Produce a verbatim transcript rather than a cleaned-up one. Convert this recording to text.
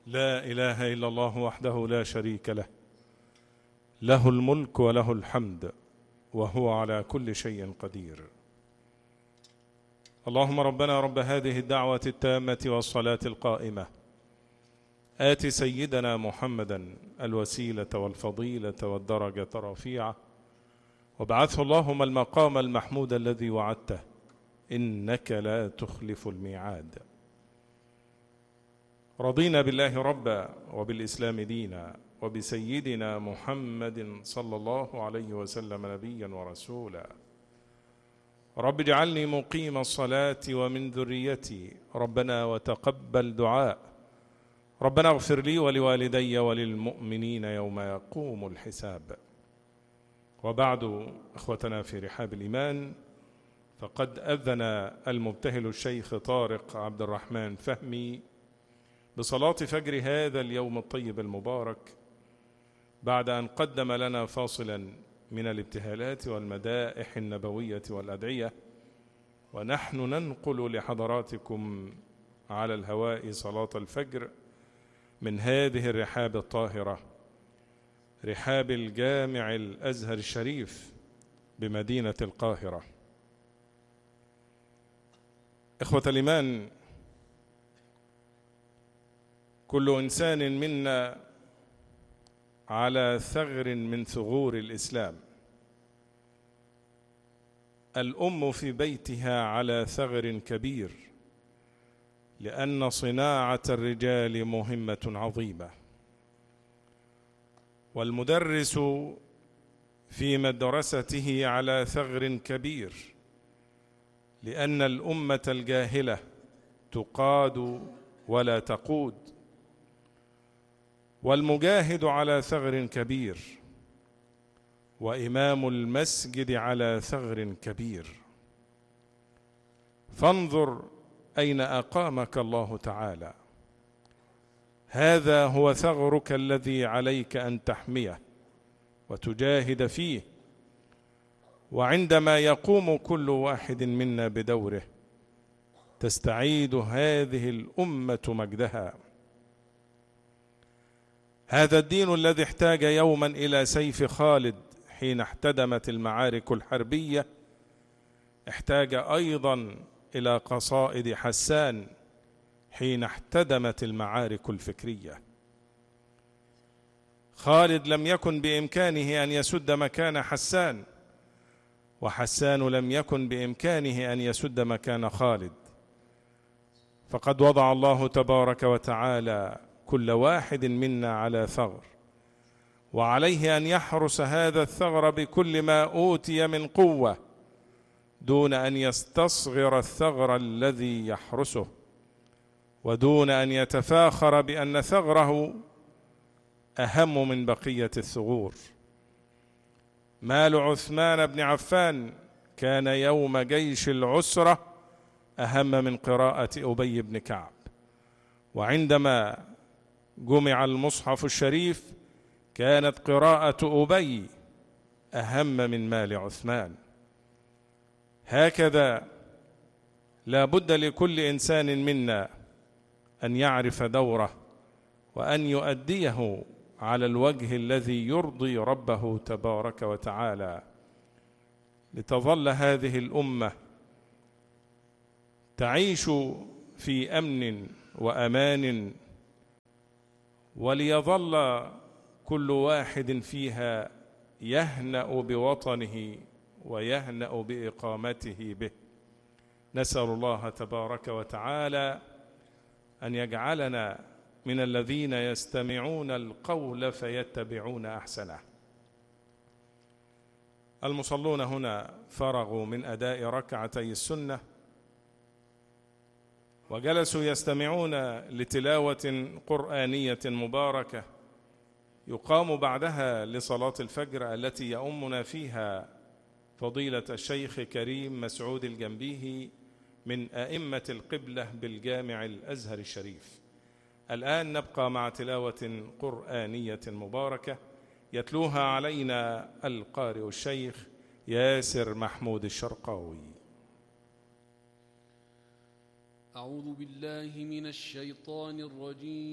لا إله إلا الله وحده لا شريك له، له الملك وله الحمد وهو على كل شيء قدير. اللهم ربنا رب هذه الدعوة التامة والصلاة القائمة، آت سيدنا محمدا الوسيلة والفضيلة والدرجة الرفيعة، وابعثه اللهم المقام المحمود الذي وعدته، إنك لا تخلف الميعاد. رضينا بالله ربا وبالإسلام دينا وبسيدنا محمد صلى الله عليه وسلم نبيا ورسولا. رب اجعلني مقيم الصلاة ومن ذريتي، ربنا وتقبل دعاء، ربنا اغفر لي ولوالدي وللمؤمنين يوم يقوم الحساب. وبعد، أخوتنا في رحاب الإيمان، فقد أذن المبتهل الشيخ طارق عبد الرحمن فهمي بصلاة فجر هذا اليوم الطيب المبارك، بعد أن قدم لنا فاصلا من الابتهالات والمدائح النبوية والأدعية، ونحن ننقل لحضراتكم على الهواء صلاة الفجر من هذه الرحاب الطاهرة، رحاب الجامع الأزهر الشريف بمدينة القاهرة. إخوة الإيمان، كل إنسان منا على ثغر من ثغور الإسلام. الأم في بيتها على ثغر كبير، لأن صناعة الرجال مهمة عظيمة. والمدرس في مدرسته على ثغر كبير، لأن الأمة الجاهلة تقاد ولا تقود. والمجاهد على ثغر كبير، وإمام المسجد على ثغر كبير. فانظر أين أقامك الله تعالى، هذا هو ثغرك الذي عليك أن تحميه وتجاهد فيه. وعندما يقوم كل واحد منا بدوره، تستعيد هذه الأمة مجدها. هذا الدين الذي احتاج يوما إلى سيف خالد حين احتدمت المعارك الحربية، احتاج أيضا إلى قصائد حسان حين احتدمت المعارك الفكرية. خالد لم يكن بإمكانه أن يسد مكان حسان، وحسان لم يكن بإمكانه أن يسد مكان خالد. فقد وضع الله تبارك وتعالى كل واحد منا على ثغر، وعليه أن يحرس هذا الثغر بكل ما أوتي من قوة، دون أن يستصغر الثغر الذي يحرسه، ودون أن يتفاخر بأن ثغره أهم من بقية الثغور. مال عثمان بن عفان كان يوم جيش العسرة أهم من قراءة أبي بن كعب، وعندما جمع المصحف الشريف كانت قراءة أبي أهم من مال عثمان. هكذا لا بد لكل إنسان منا أن يعرف دوره، وأن يؤديه على الوجه الذي يرضي ربه تبارك وتعالى، لتظل هذه الأمة تعيش في أمن وأمان، وليظل كل واحد فيها يهنأ بوطنه ويهنأ بإقامته به. نسأل الله تبارك وتعالى أن يجعلنا من الذين يستمعون القول فيتبعون أحسنه. المصلون هنا فرغوا من أداء ركعتي السنة، وجلسوا يستمعون لتلاوة قرآنية مباركة يقام بعدها لصلاة الفجر، التي يؤمنا فيها فضيلة الشيخ كريم مسعود الجنبيهي من أئمة القبلة بالجامع الأزهر الشريف. الآن نبقى مع تلاوة قرآنية مباركة يتلوها علينا القارئ الشيخ ياسر محمود الشرقاوي. أعوذ بالله من الشيطان الرجيم.